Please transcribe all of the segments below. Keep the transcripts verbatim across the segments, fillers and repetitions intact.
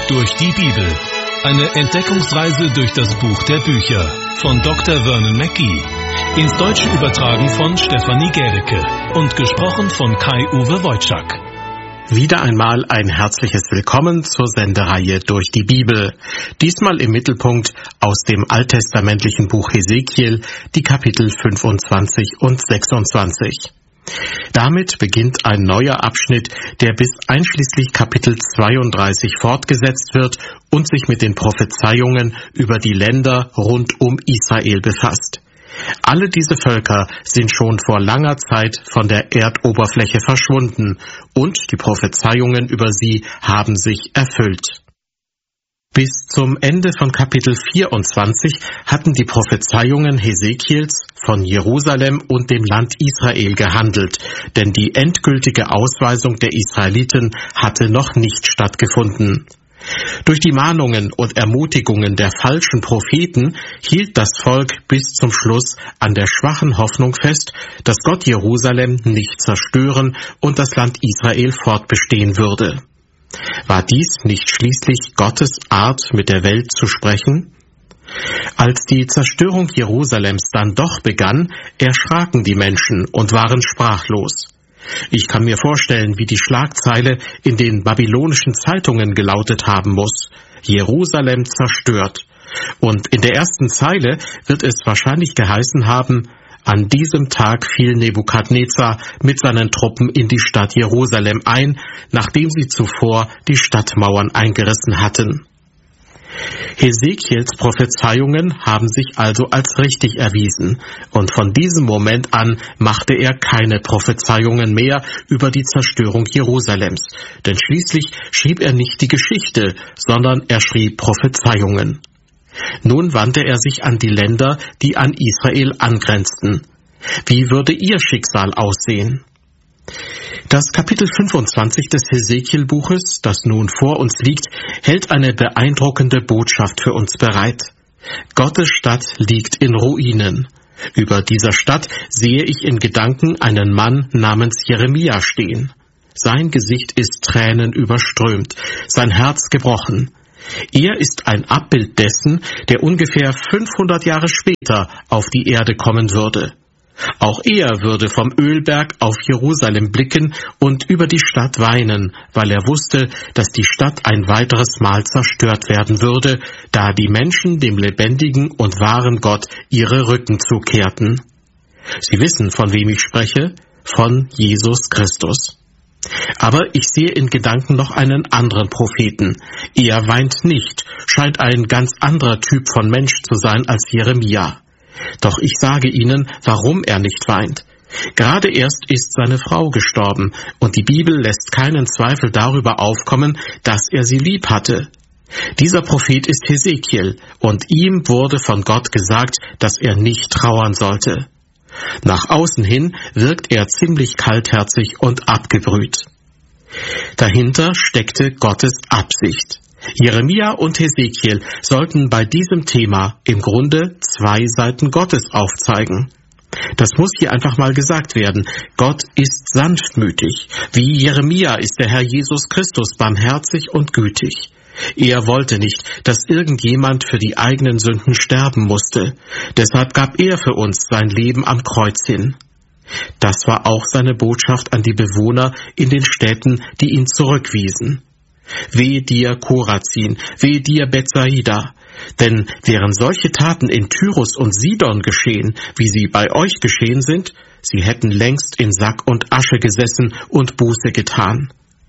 durch die Bibel. Eine Entdeckungsreise durch das Buch der Bücher von Doktor Vernon Mackey. Ins Deutsche übertragen von Stefanie Gericke und gesprochen von Kai-Uwe Wojczak. Wieder einmal ein herzliches Willkommen zur Sendereihe durch die Bibel. Diesmal im Mittelpunkt aus dem alttestamentlichen Buch Hesekiel, die Kapitel fünfundzwanzig und sechsundzwanzig. Damit beginnt ein neuer Abschnitt, der bis einschließlich Kapitel zweiunddreißig fortgesetzt wird und sich mit den Prophezeiungen über die Länder rund um Israel befasst. Alle diese Völker sind schon vor langer Zeit von der Erdoberfläche verschwunden und die Prophezeiungen über sie haben sich erfüllt. Bis zum Ende von Kapitel vierundzwanzig hatten die Prophezeiungen Hesekiels von Jerusalem und dem Land Israel gehandelt, denn die endgültige Ausweisung der Israeliten hatte noch nicht stattgefunden. Durch die Mahnungen und Ermutigungen der falschen Propheten hielt das Volk bis zum Schluss an der schwachen Hoffnung fest, dass Gott Jerusalem nicht zerstören und das Land Israel fortbestehen würde. War dies nicht schließlich Gottes Art, mit der Welt zu sprechen? Als die Zerstörung Jerusalems dann doch begann, erschraken die Menschen und waren sprachlos. Ich kann mir vorstellen, wie die Schlagzeile in den babylonischen Zeitungen gelautet haben muss: Jerusalem zerstört. Und in der ersten Zeile wird es wahrscheinlich geheißen haben: An diesem Tag fiel Nebukadnezar mit seinen Truppen in die Stadt Jerusalem ein, nachdem sie zuvor die Stadtmauern eingerissen hatten. Hesekiels Prophezeiungen haben sich also als richtig erwiesen, und von diesem Moment an machte er keine Prophezeiungen mehr über die Zerstörung Jerusalems, denn schließlich schrieb er nicht die Geschichte, sondern er schrieb Prophezeiungen. Nun wandte er sich an die Länder, die an Israel angrenzten. Wie würde ihr Schicksal aussehen? Das Kapitel fünfundzwanzig des Hesekiel-Buches, das nun vor uns liegt, hält eine beeindruckende Botschaft für uns bereit. Gottes Stadt liegt in Ruinen. Über dieser Stadt sehe ich in Gedanken einen Mann namens Jeremia stehen. Sein Gesicht ist Tränen überströmt, sein Herz gebrochen. Er ist ein Abbild dessen, der ungefähr fünfhundert Jahre später auf die Erde kommen würde. Auch er würde vom Ölberg auf Jerusalem blicken und über die Stadt weinen, weil er wusste, dass die Stadt ein weiteres Mal zerstört werden würde, da die Menschen dem lebendigen und wahren Gott ihre Rücken zukehrten. Sie wissen, von wem ich spreche? Von Jesus Christus. Aber ich sehe in Gedanken noch einen anderen Propheten. Er weint nicht, scheint ein ganz anderer Typ von Mensch zu sein als Jeremia. Doch ich sage Ihnen, warum er nicht weint. Gerade erst ist seine Frau gestorben, und die Bibel lässt keinen Zweifel darüber aufkommen, dass er sie lieb hatte. Dieser Prophet ist Hesekiel, und ihm wurde von Gott gesagt, dass er nicht trauern sollte. Nach außen hin wirkt er ziemlich kaltherzig und abgebrüht. Dahinter steckte Gottes Absicht. Jeremia und Hesekiel sollten bei diesem Thema im Grunde zwei Seiten Gottes aufzeigen. Das muss hier einfach mal gesagt werden. Gott ist sanftmütig. Wie Jeremia ist der Herr Jesus Christus barmherzig und gütig. Er wollte nicht, dass irgendjemand für die eigenen Sünden sterben musste. Deshalb gab er für uns sein Leben am Kreuz hin. Das war auch seine Botschaft an die Bewohner in den Städten, die ihn zurückwiesen. Wehe dir, Korazin, wehe dir, Bethsaida. Denn wären solche Taten in Tyrus und Sidon geschehen, wie sie bei euch geschehen sind, sie hätten längst in Sack und Asche gesessen und Buße getan.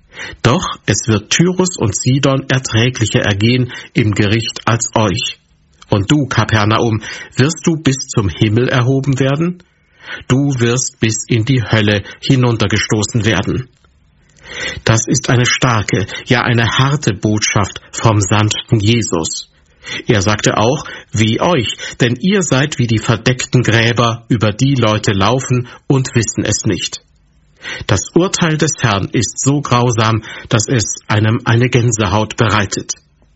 Doch es wird Tyrus und Sidon erträglicher ergehen im Gericht als euch. Und du, Kapernaum, wirst du bis zum Himmel erhoben werden? Du wirst bis in die Hölle hinuntergestoßen werden. Das ist eine starke, ja eine harte Botschaft vom sanften Jesus. Er sagte auch, weh euch, denn ihr seid wie die verdeckten Gräber, über die Leute laufen und wissen es nicht. Das Urteil des Herrn ist so grausam, dass es einem eine Gänsehaut bereitet.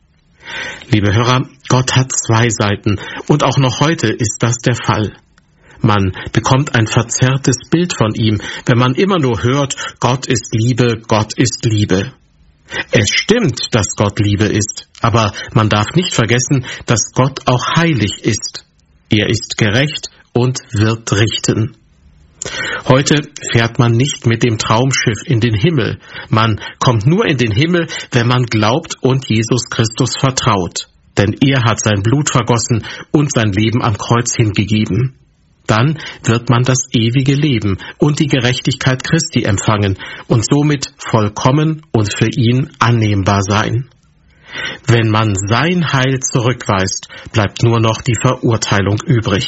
Liebe Hörer, Gott hat zwei Seiten und auch noch heute ist das der Fall. Man bekommt ein verzerrtes Bild von ihm, wenn man immer nur hört, Gott ist Liebe, Gott ist Liebe. Es stimmt, dass Gott Liebe ist, aber man darf nicht vergessen, dass Gott auch heilig ist. Er ist gerecht und wird richten. Heute fährt man nicht mit dem Traumschiff in den Himmel. Man kommt nur in den Himmel, wenn man glaubt und Jesus Christus vertraut. Denn er hat sein Blut vergossen und sein Leben am Kreuz hingegeben. Dann wird man das ewige Leben und die Gerechtigkeit Christi empfangen und somit vollkommen und für ihn annehmbar sein. Wenn man sein Heil zurückweist, bleibt nur noch die Verurteilung übrig.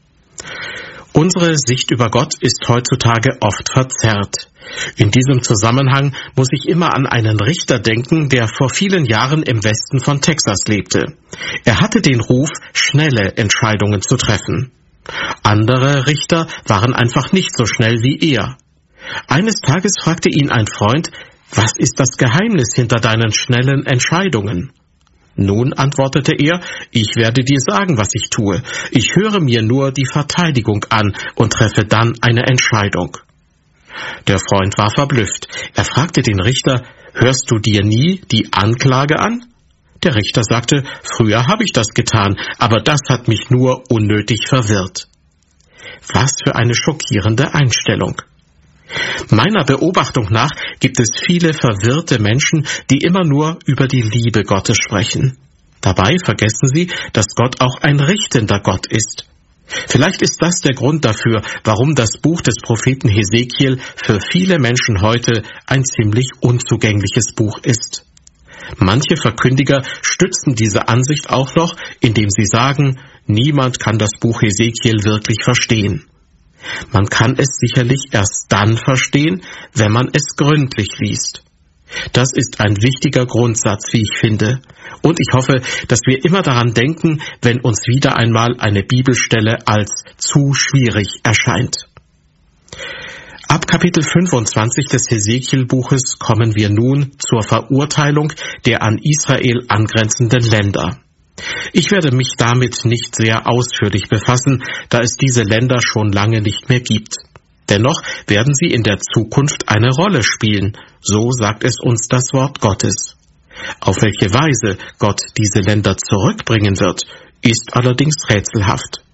Unsere Sicht über Gott ist heutzutage oft verzerrt. In diesem Zusammenhang muss ich immer an einen Richter denken, der vor vielen Jahren im Westen von Texas lebte. Er hatte den Ruf, schnelle Entscheidungen zu treffen. Andere Richter waren einfach nicht so schnell wie er. Eines Tages fragte ihn ein Freund, was ist das Geheimnis hinter deinen schnellen Entscheidungen? Nun, antwortete er, ich werde dir sagen, was ich tue. Ich höre mir nur die Verteidigung an und treffe dann eine Entscheidung. Der Freund war verblüfft. Er fragte den Richter, hörst du dir nie die Anklage an? Der Richter sagte, früher habe ich das getan, aber das hat mich nur unnötig verwirrt. Was für eine schockierende Einstellung. Meiner Beobachtung nach gibt es viele verwirrte Menschen, die immer nur über die Liebe Gottes sprechen. Dabei vergessen sie, dass Gott auch ein richtender Gott ist. Vielleicht ist das der Grund dafür, warum das Buch des Propheten Hesekiel für viele Menschen heute ein ziemlich unzugängliches Buch ist. Manche Verkündiger stützen diese Ansicht auch noch, indem sie sagen, niemand kann das Buch Hesekiel wirklich verstehen. Man kann es sicherlich erst dann verstehen, wenn man es gründlich liest. Das ist ein wichtiger Grundsatz, wie ich finde. Und ich hoffe, dass wir immer daran denken, wenn uns wieder einmal eine Bibelstelle als zu schwierig erscheint. Ab Kapitel fünfundzwanzig des Hesekiel-Buches kommen wir nun zur Verurteilung der an Israel angrenzenden Länder. Ich werde mich damit nicht sehr ausführlich befassen, da es diese Länder schon lange nicht mehr gibt. Dennoch werden sie in der Zukunft eine Rolle spielen, so sagt es uns das Wort Gottes. Auf welche Weise Gott diese Länder zurückbringen wird, ist allerdings rätselhaft.